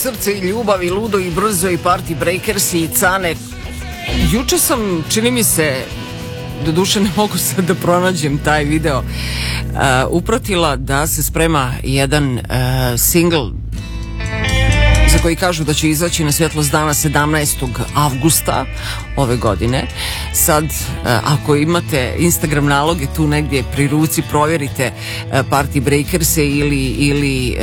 srce i ljubav i ludo i brzo i Party Breakers i Cane. Juče sam, čini mi se, doduše ne mogu sad da pronađem taj video, upratila da se sprema jedan single za koji kažu da će izaći na svjetlost dana 17. avgusta ove godine. Sad, ako imate Instagram naloge tu negdje pri ruci, provjerite Party Breakers ili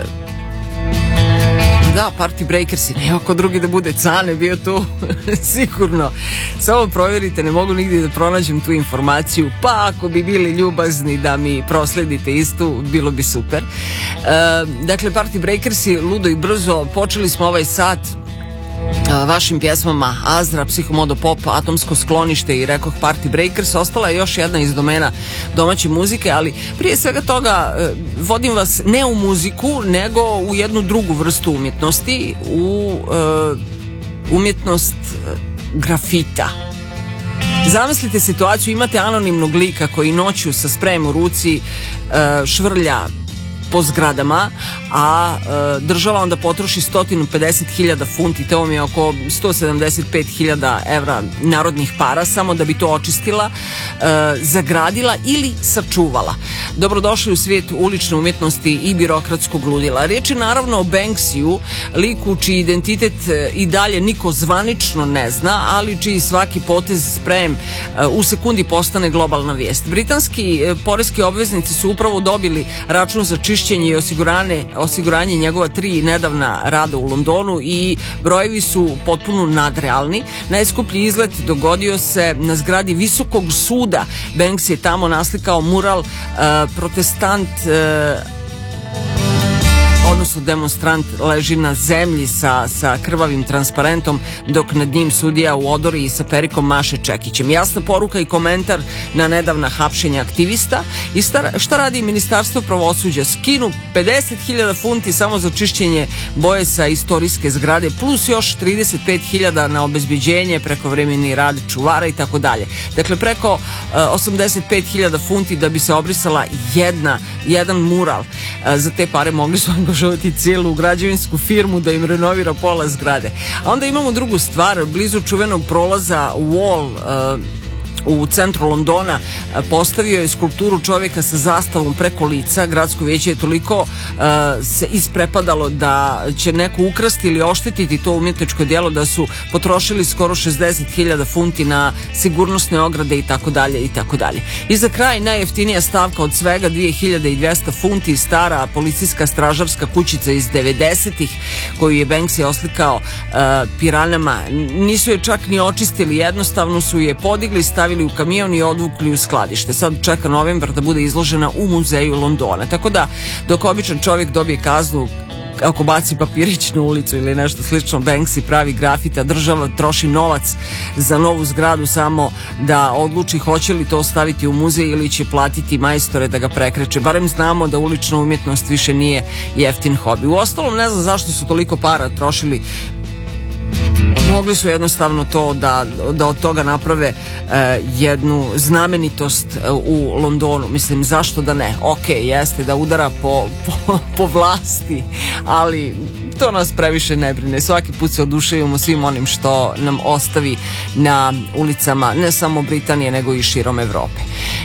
da, Party Breakers, nema ko drugi da bude, Cane bio tu sigurno, samo provjerite, ne mogu nigdje da pronađem tu informaciju, pa ako bi bili ljubazni da mi prosledite istu, bilo bi super. Dakle, Party Breakersi, ludo i brzo, počeli smo ovaj sat vašim pjesmama Azra, Psihomodo Pop, Atomsko sklonište i rekoh Party Breakers. Ostala je još jedna iz domena domaće muzike, ali prije svega toga vodim vas ne u muziku, nego u jednu drugu vrstu umjetnosti, u umjetnost grafita. Zamislite situaciju, imate anonimnog lika koji noću sa sprejem u ruci švrlja po zgradama, a država onda potroši 150.000 funti, to vam je oko 175.000 evra narodnih para, samo da bi to očistila, zagradila ili sačuvala. Dobrodošli u svijet ulične umjetnosti i birokratskog ludila. Riječ je naravno o Banksiju, liku čiji identitet i dalje niko zvanično ne zna, ali čiji svaki potez sprejem u sekundi postane globalna vijest. Britanski poreski obveznici su upravo dobili račun za čišćenje i osiguranje njegova 3 nedavna rada u Londonu i brojevi su potpuno nadrealni. Najskuplji izlet dogodio se na zgradi Visokog suda. Banks je tamo naslikao mural protestant, odnosno demonstrant leži na zemlji sa krvavim transparentom, dok nad njim sudija u odori i sa perikom maše čekićem. Jasna poruka i komentar na nedavna hapšenja aktivista. I šta radi Ministarstvo pravosuđa? Skinu 50.000 funti samo za čišćenje boje sa istorijske zgrade, plus još 35.000 na obezbeđenje, prekovremeni rad čuvara i tako dalje. Dakle, preko 85.000 funti da bi se obrisala jedan mural. Za te pare mogli su angažovati cijelu građevinsku firmu da im renovira pola zgrade. A onda imamo drugu stvar, blizu čuvenog prolaza Wall u centru Londona postavio je skulpturu čovjeka sa zastavom preko lica. Gradsko vijeće je toliko se isprepadalo da će neko ukrasti ili oštetiti to umjetničko djelo da su potrošili skoro 60.000 funti na sigurnosne ograde i tako dalje. I za kraj najjeftinija stavka od svega, 2.200 funti, stara policijska stražarska kućica iz 90-ih koju je Banksy oslikao piranama. Nisu je čak ni očistili, jednostavno su je podigli, stavili u kamion i odvukli u skladište. Sad čeka novembar da bude izložena u muzeju Londona. Tako da, dok običan čovjek dobije kaznu ako baci papirić na ulicu ili nešto slično, Banksy pravi grafita, država troši novac za novu zgradu samo da odluči hoće li to staviti u muzej ili će platiti majstore da ga prekreče. Barem znamo da ulična umjetnost više nije jeftin hobi. Uostalom, ne znam zašto su toliko para trošili. Mogli su jednostavno to da od toga naprave jednu znamenitost u Londonu. Mislim, zašto da ne? Ok, jeste da udara po vlasti, ali to nas previše ne brine. Svaki put se oduševimo svim onim što nam ostavi na ulicama ne samo Britanije, nego i širom Evrope.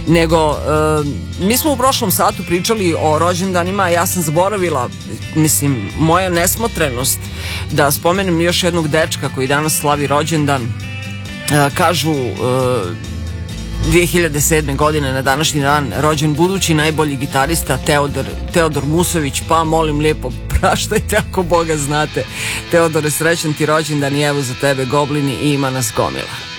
Mi smo u prošlom satu pričali o rođendanima, ja sam zaboravila, mislim, moja nesmotrenost da spomenem još jednog dečka koji danas slavi rođendan. Kažu 2007. godine na današnji dan rođen budući najbolji gitarista Teodor Musović, pa molim lijepo praštajte ako Boga znate. Teodore, srećan ti rođendan i evo za tebe goblini i ima nas gomila.